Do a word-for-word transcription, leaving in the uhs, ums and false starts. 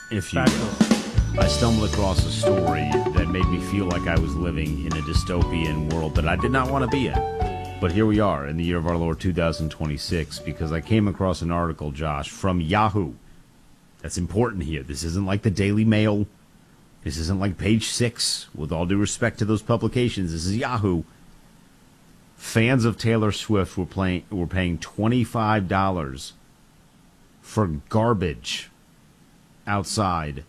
If you Factual. will. I stumbled across a story that made me feel like I was living in a dystopian world that I did not want to be in. But here we are in the year of our Lord two thousand twenty-six because I came across an article, Josh, from Yahoo. That's important here. This isn't like the Daily Mail. This isn't like Page Six. With all due respect to those publications, this is Yahoo. Fans of Taylor Swift were playing were paying twenty-five dollars for garbage outside